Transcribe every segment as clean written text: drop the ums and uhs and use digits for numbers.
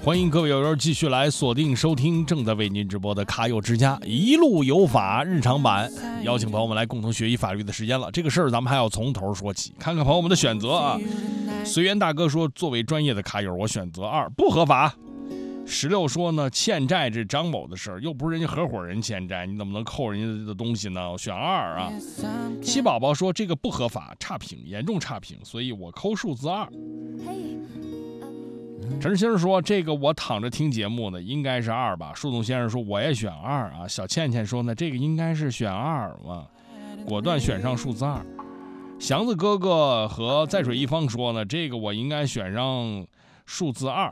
欢迎各位友友继续来锁定收听正在为您直播的卡友之家一路有法日常版，邀请朋友们来共同学习法律的时间了。这个事儿咱们还要从头说起，看看朋友们的选择啊。随缘大哥说，作为专业的卡友，我选择2，不合法。16说呢，欠债这张某的事儿，又不是人家合伙人欠债，你怎么能扣人家的东西呢？我选2啊。七宝宝说这个不合法，差评，严重差评，所以我扣数字2。陈先生说这个我躺着听节目呢，应该是2吧。树洞先生说我也选2啊。小倩倩说呢，这个应该是选2啊，果断选上数字2。祥子哥哥和在水一方说呢，这个我应该选上数字2。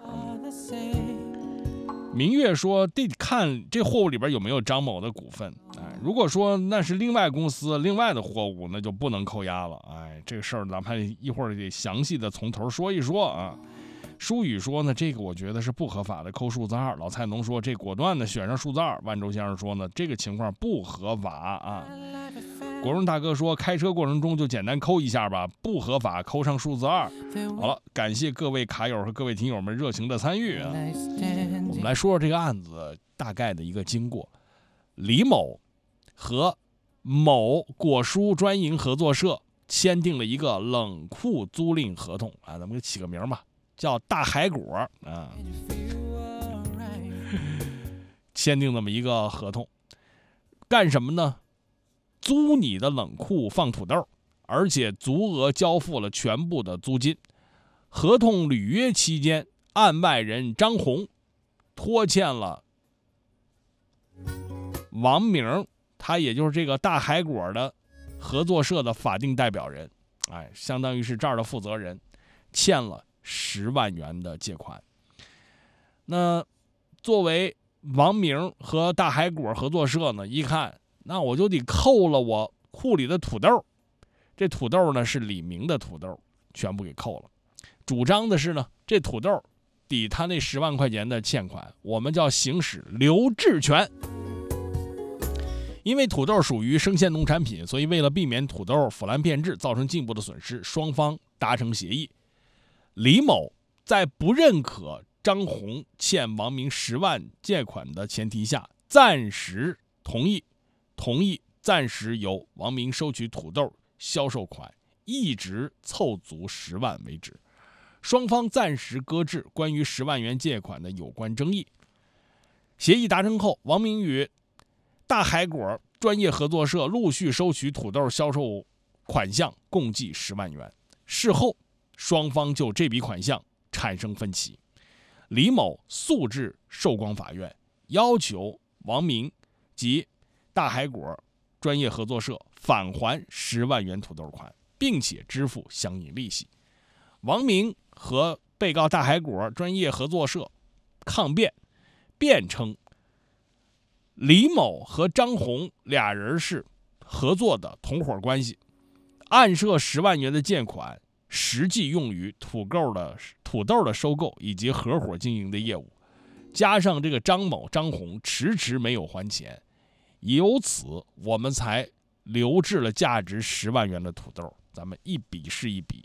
明月说得看这货物里边有没有张某的股份，如果说那是另外公司另外的货物，那就不能扣押了。这个事儿咱们一会儿得详细的从头说一说啊。舒宇说呢，这个我觉得是不合法的，扣数字2。老菜农说这果断的选上数字2。万周先生说呢，这个情况不合法啊。国荣大哥说开车过程中就简单扣一下吧，不合法，扣上数字2。好了，感谢各位卡友和各位听友们热情的参与啊。我们来说说这个案子大概的一个经过。李某和某果蔬专营合作社签订了一个冷库租赁合同啊，咱们给起个名吧，叫大海果啊。签订这么一个合同，干什么呢？租你的冷库放土豆，而且足额交付了全部的租金。合同履约期间，案外人张红拖欠了王明，他也就是这个大海果的合作社的法定代表人，相当于是这儿的负责人，欠了10万元的借款。那作为王明和大海果合作社呢，一看那我就得扣了我库里的土豆，这土豆呢是李明的土豆，全部给扣了。主张的是呢，这土豆抵他那10万块钱的欠款，我们叫行使留置权。因为土豆属于生鲜农产品，所以为了避免土豆腐烂变质造成进一步的损失，双方达成协议。李某在不认可张红欠王明10万借款的前提下，暂时同意暂时由王明收取土豆销售款，一直凑足10万为止。双方暂时搁置关于10万元借款的有关争议。协议达成后，王明与大海果专业合作社陆续收取土豆销售款项，共计10万元。事后，双方就这笔款项产生分歧。李某诉至寿光法院，要求王明及大海果专业合作社返还10万元土豆款，并且支付相应利息。王明和被告大海果专业合作社抗辩，辩称李某和张红俩人是合作的同伙关系，案涉10万元的借款实际用于土豆的收购以及合伙经营的业务，加上这个张红迟没有还钱，由此我们才留置了价值10万元的土豆。咱们一笔是一笔，